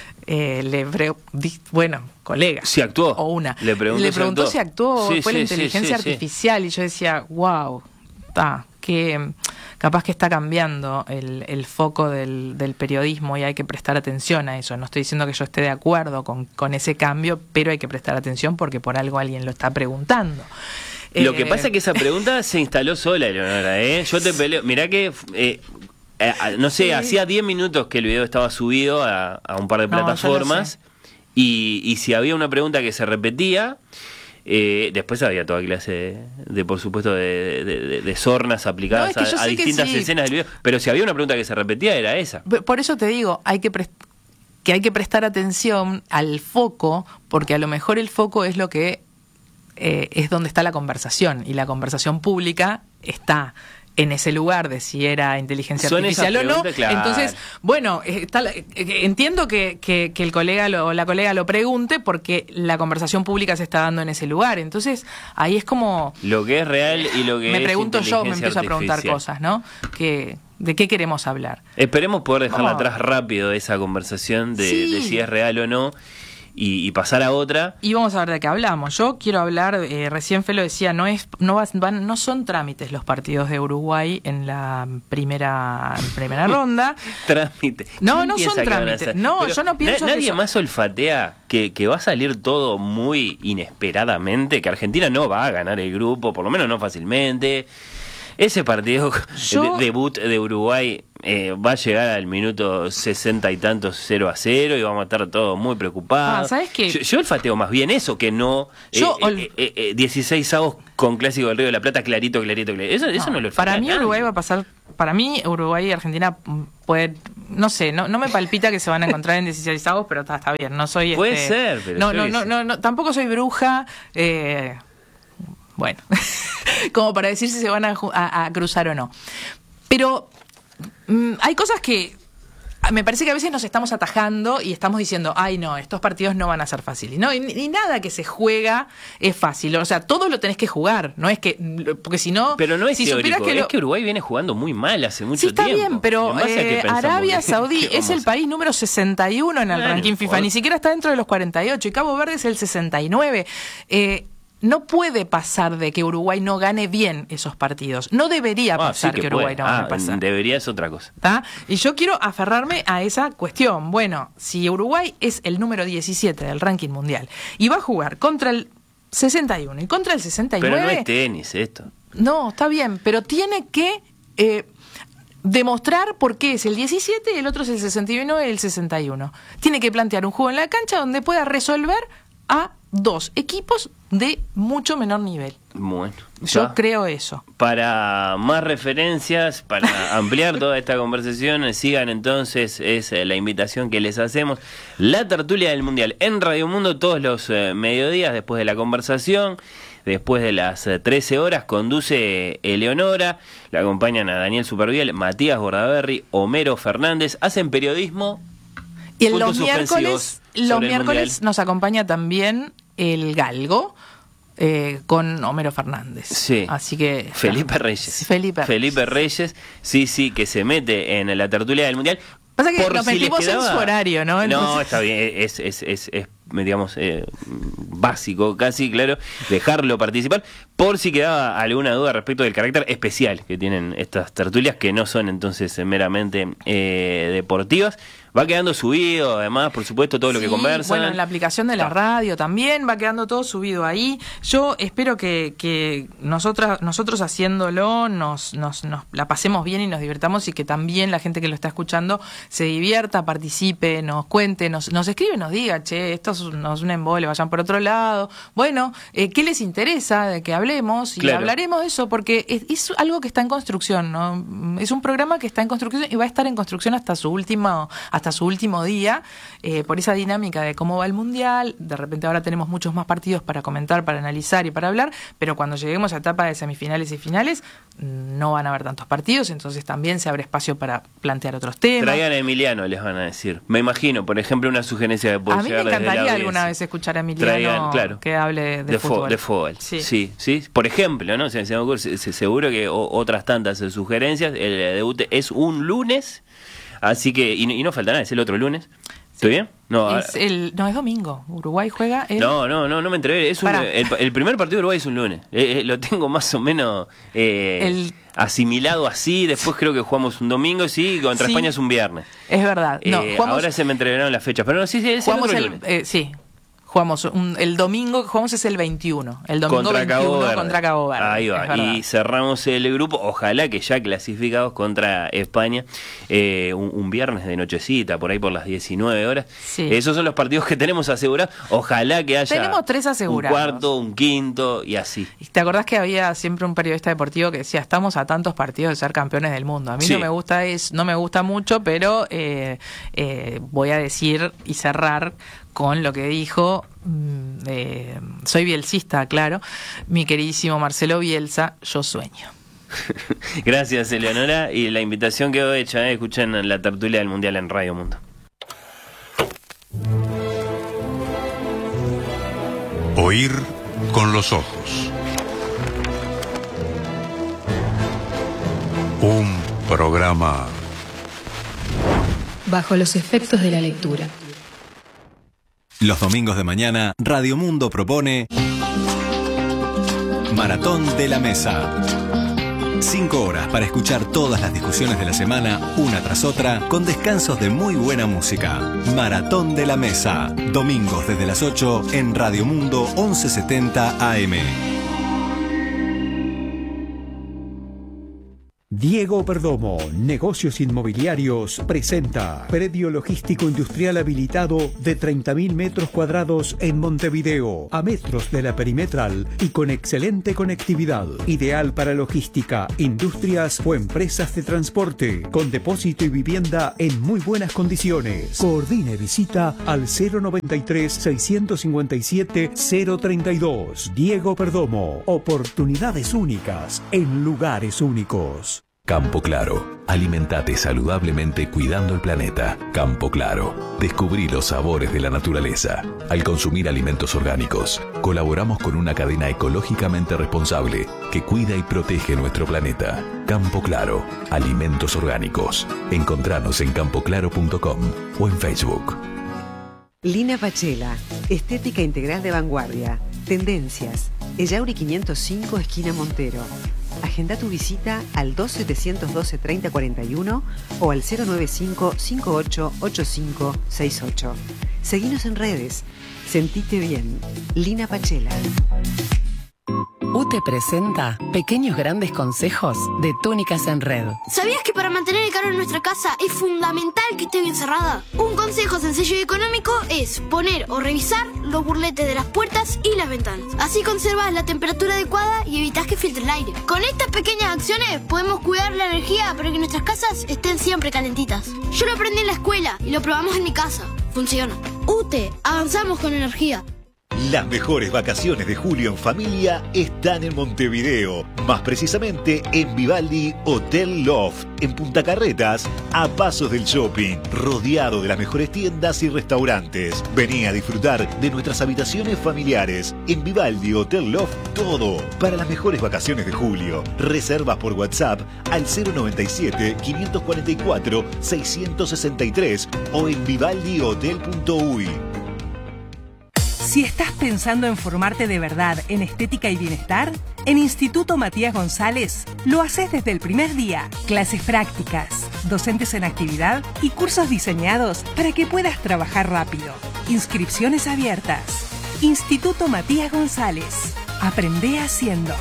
Eh, le pre- bueno, colega. Si actuó. O una. Le preguntó, le preguntó si actuó. Sí, fue sí, la inteligencia sí, sí, artificial. sí. Y yo decía, wow, ta, que capaz que está cambiando el, el foco del, del periodismo y hay que prestar atención a eso. No estoy diciendo que yo esté de acuerdo con, con ese cambio, pero hay que prestar atención porque por algo alguien lo está preguntando. Lo eh, que pasa es que esa pregunta se instaló sola, Eleonora, ¿eh? Yo te peleo. Mirá que... Eh, Eh, no sé, sí. hacía diez minutos que el video estaba subido a, a un par de plataformas no, y, y si había una pregunta que se repetía, eh, después había toda clase de, de por supuesto, de, de, de, de sornas aplicadas no, es que a, a distintas sí. escenas del video, pero si había una pregunta que se repetía era esa. Por eso te digo, hay que prest- que hay que prestar atención al foco, porque a lo mejor el foco es lo que eh, es donde está la conversación y la conversación pública está en ese lugar de si era inteligencia Son artificial o no. Claro. Entonces, bueno, está, entiendo que, que, que el colega lo, o la colega lo pregunte porque la conversación pública se está dando en ese lugar. Entonces, ahí es como... Lo que es real y lo que me es pregunto yo, me empiezo artificial. a preguntar cosas, ¿no? Que... ¿De qué queremos hablar? Esperemos poder dejarla Vamos. atrás rápido esa conversación de, sí. de si es real o no. y, y pasar a otra. Y vamos a ver de qué hablamos. Yo quiero hablar, eh, recién Fe lo decía, no es, no vas, van, no son trámites los partidos de Uruguay en la primera, primera ronda. Trámite. No, no son trámites. No, Pero yo no pienso na- Nadie que más olfatea que, que va a salir todo muy inesperadamente, que Argentina no va a ganar el grupo, por lo menos no fácilmente. Ese partido Yo- de debut de Uruguay eh, va a llegar al minuto sesenta y tantos cero a cero y vamos a estar todos muy preocupados. Ah, ¿sabes qué? Yo, yo olfateo más bien eso que no eh, Yo eh, ol- eh, eh, eh, dieciséis avos con Clásico del Río de la Plata, clarito, clarito, clarito. Eso no, eso no lo olfatea Para mí nadie. Uruguay va a pasar, para mí Uruguay y Argentina puede, no sé, no, no me palpita que se van a encontrar en dieciseisavos, pero está, está bien, no soy Puede este, ser, pero no, yo no, qué no, sé. no, no, tampoco soy bruja, eh, bueno, como para decir si se van a, ju- a- a cruzar o no. Pero mm, hay cosas que me parece que a veces nos estamos atajando y estamos diciendo, ay no, estos partidos no van a ser fáciles. No, y, y nada que se juega es fácil. O sea, todo lo tenés que jugar. No es que, porque si no, Pero no es si supieras teórico, que lo- es que Uruguay viene jugando muy mal hace mucho Sí, está tiempo. bien, pero ¿En base a qué eh, pensamos Arabia que- Saudí que es el vamos? país número sesenta y uno en el Bueno, ranking FIFA, joder. ni siquiera está dentro de los cuarenta y ocho, y Cabo Verde es el sesenta y nueve. Eh, no puede pasar de que Uruguay no gane bien esos partidos. No debería Ah, pasar sí que que Uruguay puede. no gane Ah, pasar. debería es otra cosa. ¿Tá? Y yo quiero aferrarme a esa cuestión. Bueno, si Uruguay es el número diecisiete del ranking mundial y va a jugar contra el sesenta y uno y contra el sesenta y nueve... Pero no es tenis esto. No, está bien, pero tiene que eh, demostrar por qué es el diecisiete y el otro es el sesenta y uno y el sesenta y uno. Tiene que plantear un juego en la cancha donde pueda resolver a dos equipos de mucho menor nivel. Bueno. Yo ¿está? creo eso. Para más referencias, para ampliar toda esta conversación, sigan entonces, es eh, la invitación que les hacemos, la tertulia del Mundial en Radio Mundo todos los eh, mediodías después de la conversación. Después de las eh, trece horas conduce Eleonora, la acompañan a Daniel Superviel, Matías Bordaberry, Homero Fernández, hacen periodismo. Y en puntos los miércoles, suspensivos los sobre el miércoles Mundial. nos acompaña también el Galgo eh, con Homero Fernández. Sí. Así que Felipe Reyes. Felipe Reyes. Felipe Reyes, sí, sí, que se mete en la tertulia del Mundial. Pasa que Por nos si les metimos quedaba- en su horario, ¿no? No, Entonces- está bien, es, es, es, es digamos, eh, básico casi, claro, dejarlo participar, por si quedaba alguna duda respecto del carácter especial que tienen estas tertulias, que no son entonces eh, meramente eh, deportivas. Va quedando subido, además, por supuesto, todo lo que Sí, conversan. Bueno, en la aplicación de la radio también va quedando todo subido ahí. Yo espero que, que nosotras, nosotros haciéndolo nos, nos, nos la pasemos bien y nos divirtamos, y que también la gente que lo está escuchando se divierta, participe, nos cuente, nos, nos escribe, nos diga, che, esto es un, no es un embole, vayan por otro lado. Bueno, eh, ¿qué les interesa de que hablemos? Y Claro. hablaremos de eso, porque es, es algo que está en construcción, ¿no? Es un programa que está en construcción y va a estar en construcción hasta su último, hasta su último día, eh, por esa dinámica de cómo va el Mundial. De repente ahora tenemos muchos más partidos para comentar, para analizar y para hablar, pero cuando lleguemos a etapa de semifinales y finales no van a haber tantos partidos, entonces también se abre espacio para plantear otros temas. Traigan a Emiliano, les van a decir. Me imagino, por ejemplo, una sugerencia de puede A mí me llegar desde la encantaría audiencia. alguna vez escuchar a Emiliano Traigan, claro, que hable de, de, fo- fútbol. de fútbol. Sí. Sí, sí. Por ejemplo, ¿no? Se, se me ocurre, se- se- seguro que o- otras tantas eh, sugerencias. El eh, debut es un lunes, así que, y, no- y no falta nada, es el otro lunes. ¿Estoy bien? No, Es el, no, es domingo. Uruguay juega el... no, no, no, no me entrevé. Es un, Pará. el, el primer partido de Uruguay es un lunes. Eh, eh, lo tengo más o menos eh, El- asimilado así. Después creo que jugamos un domingo, sí, y contra Sí. España es un viernes. Es verdad. No, Eh, jugamos, ahora se me entregaron las fechas, pero no, sí, sí, es el jugamos otro el, lunes. eh, sí. Jugamos un- el domingo que jugamos es el veintiuno. El domingo Contra Cabo veintiuno Verde. contra Cabo Verde. Ahí va. es verdad. Y cerramos el grupo, ojalá que ya clasificados contra España, eh, un, un viernes de nochecita, por ahí por las diecinueve horas. Sí. Esos son los partidos que tenemos asegurados. Ojalá que haya Tenemos tres asegurados. un cuarto, un quinto y así. ¿Te acordás que había siempre un periodista deportivo que decía, estamos a tantos partidos de ser campeones del mundo? A mí Sí. no me gusta es, no me gusta mucho, pero eh, eh, voy a decir y cerrar con lo que dijo, mm, eh, soy bielcista, claro, mi queridísimo Marcelo Bielsa, yo sueño. Gracias, Eleonora. Y la invitación quedó hecha. ¿eh? Escuchen la tertulia del Mundial en Radio Mundo. Oír con los ojos. Un programa Bajo los efectos de la lectura. Los domingos de mañana, Radio Mundo propone Maratón de la Mesa. Cinco horas para escuchar todas las discusiones de la semana, una tras otra, con descansos de muy buena música. Maratón de la Mesa. Domingos desde las ocho en Radio Mundo once setenta A M. Diego Perdomo, Negocios Inmobiliarios, presenta predio logístico industrial habilitado de treinta mil metros cuadrados en Montevideo, a metros de la perimetral y con excelente conectividad. Ideal para logística, industrias o empresas de transporte, con depósito y vivienda en muy buenas condiciones. Coordine visita al cero noventa y tres, seiscientos cincuenta y siete, cero treinta y dos. Diego Perdomo, oportunidades únicas en lugares únicos. Campo Claro. Alimentate saludablemente cuidando el planeta. Campo Claro. Descubrí los sabores de la naturaleza. Al consumir alimentos orgánicos, colaboramos con una cadena ecológicamente responsable que cuida y protege nuestro planeta. Campo Claro. Alimentos orgánicos. Encontranos en campo claro punto com o en Facebook. Lina Pachela. Estética integral de vanguardia. Tendencias. Ellauri quinientos cinco, esquina Montero. Agenda tu visita al dos setecientos doce, treinta cuarenta y uno o al cero noventa y cinco, cincuenta y ocho, ochenta y cinco sesenta y ocho. Seguinos en redes. Sentite bien. Lina Pachela. U T E presenta Pequeños Grandes Consejos de Túnicas en Red. ¿Sabías que para mantener el calor en nuestra casa es fundamental que esté bien cerrada? Un consejo sencillo y económico es poner o revisar los burletes de las puertas y las ventanas. Así conservas la temperatura adecuada y evitas que filtre el aire. Con estas pequeñas acciones podemos cuidar la energía para que nuestras casas estén siempre calentitas. Yo lo aprendí en la escuela y lo probamos en mi casa. Funciona. U T E, avanzamos con energía. Las mejores vacaciones de julio en familia están en Montevideo, más precisamente en Vivaldi Hotel Loft, en Punta Carretas, a pasos del shopping, rodeado de las mejores tiendas y restaurantes. Vení a disfrutar de nuestras habitaciones familiares. En Vivaldi Hotel Loft, todo para las mejores vacaciones de julio. Reservas por WhatsApp al cero noventa y siete, quinientos cuarenta y cuatro, seiscientos sesenta y tres o en vivaldi hotel punto uy. Si estás pensando en formarte de verdad en estética y bienestar, en Instituto Matías González lo haces desde el primer día. Clases prácticas, docentes en actividad y cursos diseñados para que puedas trabajar rápido. Inscripciones abiertas. Instituto Matías González. Aprende haciendo.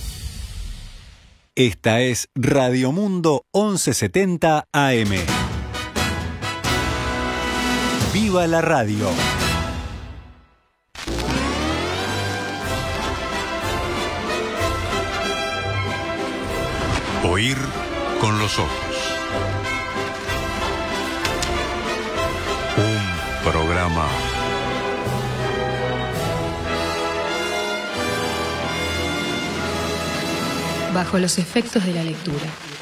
Esta es Radio Mundo once setenta A M. ¡Viva la radio! Oír con los ojos. Un programa bajo los efectos de la lectura.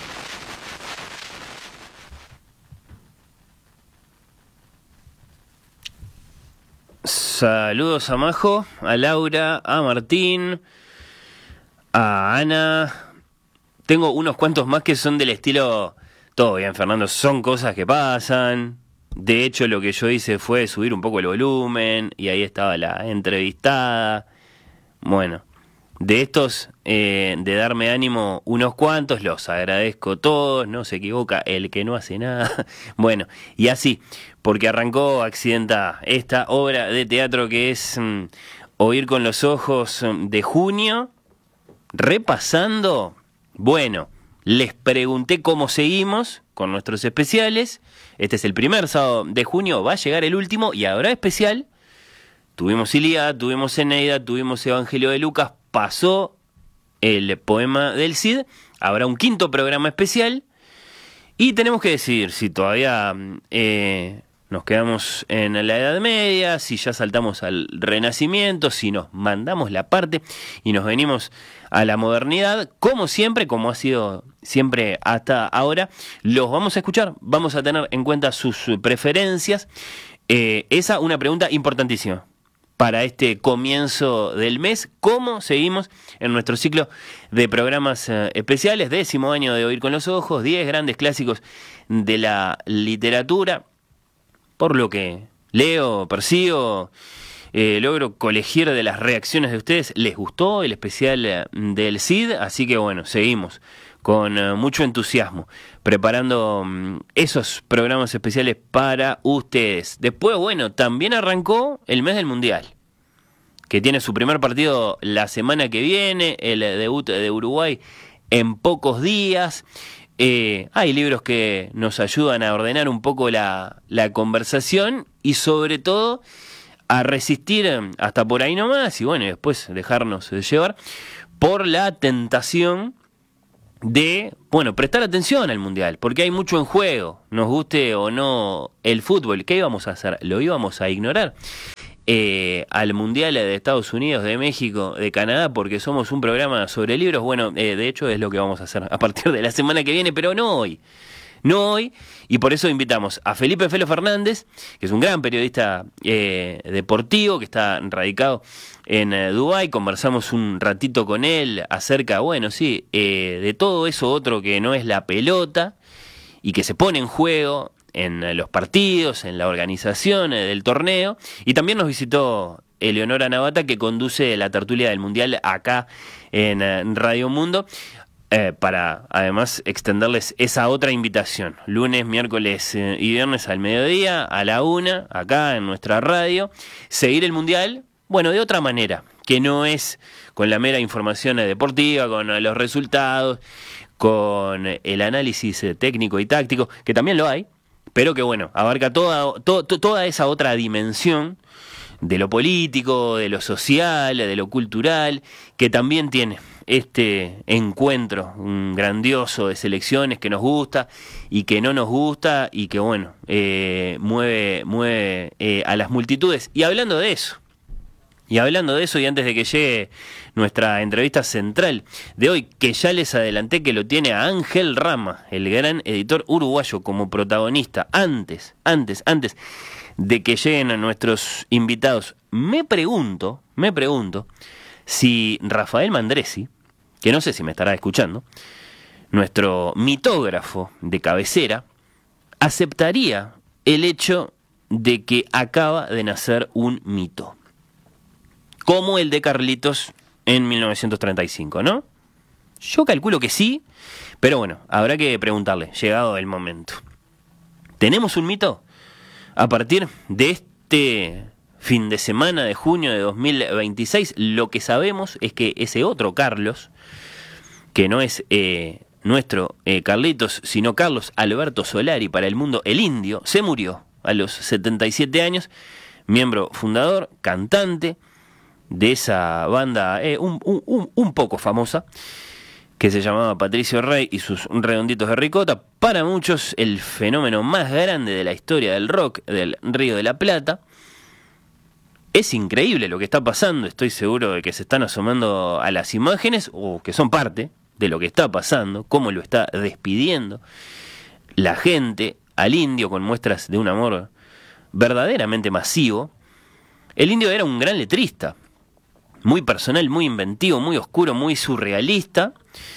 Saludos a Majo, a Laura, a Martín, a Ana. Tengo unos cuantos más que son del estilo, todo bien Fernando, son cosas que pasan. De hecho lo que yo hice fue subir un poco el volumen y ahí estaba la entrevistada. Bueno, de estos, eh, de darme ánimo unos cuantos, los agradezco todos, no se equivoca el que no hace nada. Bueno, y así, porque arrancó Accidenta, esta obra de teatro que es mm, Oír con los ojos de junio, repasando. Bueno, les pregunté cómo seguimos con nuestros especiales. Este es el primer sábado de junio, va a llegar el último y habrá especial. Tuvimos Ilíada, tuvimos Eneida, tuvimos Evangelio de Lucas, pasó el poema del Cid, habrá un quinto programa especial y tenemos que decidir si todavía eh, nos quedamos en la Edad Media, si ya saltamos al Renacimiento, si nos mandamos la parte y nos venimos a la modernidad. Como siempre, como ha sido siempre hasta ahora, los vamos a escuchar, vamos a tener en cuenta sus preferencias. Eh, esa una pregunta importantísima para este comienzo del mes. ¿Cómo seguimos en nuestro ciclo de programas eh, especiales? Décimo año de Oír con los Ojos, diez grandes clásicos de la literatura, por lo que leo, percibo, eh, logro colegir de las reacciones de ustedes. ¿Les gustó el especial del C I D? Así que bueno, seguimos con uh, mucho entusiasmo, preparando um, esos programas especiales para ustedes. Después, bueno, también arrancó el mes del Mundial, que tiene su primer partido la semana que viene, el debut de Uruguay en pocos días. Eh, hay libros que nos ayudan a ordenar un poco la, la conversación y sobre todo a resistir hasta por ahí nomás y bueno, y después dejarnos llevar por la tentación de, bueno, prestar atención al Mundial, porque hay mucho en juego, nos guste o no el fútbol. ¿Qué íbamos a hacer? ¿Lo íbamos a ignorar? Eh, al Mundial de Estados Unidos, de México, de Canadá, porque somos un programa sobre libros. Bueno, eh, de hecho es lo que vamos a hacer a partir de la semana que viene, pero no hoy. No hoy, y por eso invitamos a Felipe Felo Fernández, que es un gran periodista eh, deportivo, que está radicado en eh, Dubái. Conversamos un ratito con él acerca, bueno, sí, eh, de todo eso otro que no es la pelota y que se pone en juego en los partidos, en la organización eh, del torneo. Y también nos visitó Eleonora Navata, que conduce la tertulia del Mundial acá en eh, Radio Mundo. Eh, para además extenderles esa otra invitación, lunes, miércoles eh, y viernes al mediodía, a la una, acá en nuestra radio, seguir el Mundial, bueno, de otra manera, que no es con la mera información deportiva, con eh, los resultados, con eh, el análisis eh, técnico y táctico, que también lo hay, pero que bueno, abarca toda, to, to, toda esa otra dimensión de lo político, de lo social, de lo cultural, que también tiene este encuentro un grandioso de selecciones que nos gusta y que no nos gusta y que bueno, eh, mueve, mueve eh, a las multitudes. Y hablando de eso, y hablando de eso y antes de que llegue nuestra entrevista central de hoy, que ya les adelanté que lo tiene a Ángel Rama, el gran editor uruguayo, como protagonista, antes, antes, antes de que lleguen a nuestros invitados, me pregunto, me pregunto si Rafael Mandresi, que no sé si me estará escuchando, nuestro mitógrafo de cabecera, aceptaría el hecho de que acaba de nacer un mito, como el de Carlitos en mil novecientos treinta y cinco, ¿no? Yo calculo que sí, pero bueno, habrá que preguntarle, llegado el momento. ¿Tenemos un mito? A partir de este fin de semana de junio de dos mil veintiséis, lo que sabemos es que ese otro Carlos, que no es eh, nuestro eh, Carlitos, sino Carlos Alberto Solari, para el mundo el Indio, se murió a los setenta y siete años, miembro fundador, cantante de esa banda eh, un, un, un poco famosa, que se llamaba Patricio Rey y sus Redonditos de Ricota, para muchos el fenómeno más grande de la historia del rock del Río de la Plata. Es increíble lo que está pasando, estoy seguro de que se están asomando a las imágenes, o que son parte de lo que está pasando, cómo lo está despidiendo la gente al Indio con muestras de un amor verdaderamente masivo. El Indio era un gran letrista, muy personal, muy inventivo, muy oscuro, muy surrealista,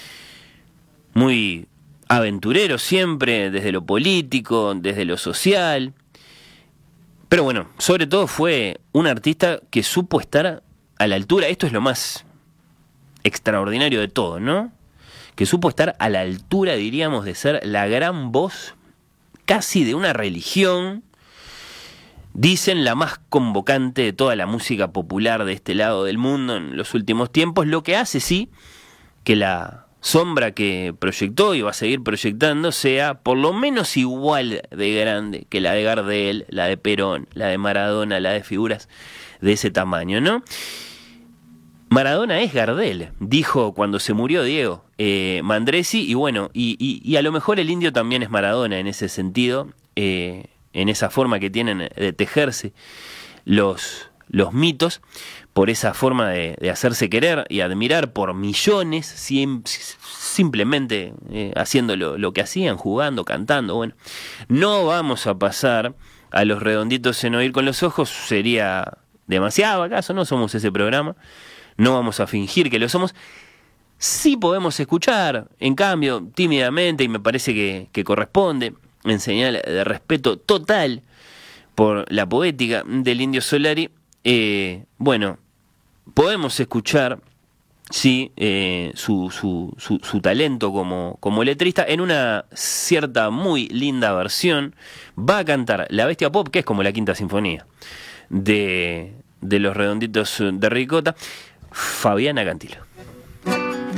muy aventurero siempre, desde lo político, desde lo social. Pero bueno, sobre todo fue un artista que supo estar a la altura, esto es lo más extraordinario de todo, ¿no? Que supo estar a la altura, diríamos, de ser la gran voz casi de una religión, dicen la más convocante de toda la música popular de este lado del mundo en los últimos tiempos, lo que hace sí que la sombra que proyectó y va a seguir proyectando sea por lo menos igual de grande que la de Gardel, la de Perón, la de Maradona, la de figuras de ese tamaño, ¿no? Maradona es Gardel, dijo cuando se murió Diego eh, Mandresi, y bueno, y, y, y a lo mejor el Indio también es Maradona en ese sentido, eh, en esa forma que tienen de tejerse los, los mitos, por esa forma de, de hacerse querer y admirar por millones, sim, simplemente eh, haciendo lo, lo que hacían, jugando, cantando. Bueno, no vamos a pasar a los Redonditos en Oír con los Ojos, sería demasiado acaso, no somos ese programa, no vamos a fingir que lo somos. Sí podemos escuchar, en cambio, tímidamente, y me parece que, que corresponde, en señal de respeto total por la poética del Indio Solari. Eh, bueno, podemos escuchar sí, eh, su, su, su, su talento como, como letrista en una cierta muy linda versión. Va a cantar La Bestia Pop, que es como la quinta sinfonía de, de Los Redonditos de Ricota, Fabiana Cantilo.